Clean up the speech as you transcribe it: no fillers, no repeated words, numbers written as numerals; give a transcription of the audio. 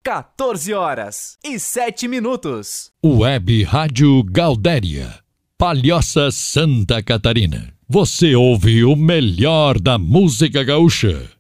14h07. Web Rádio Galdéria, Palhoça, Santa Catarina. Você ouve o melhor da música gaúcha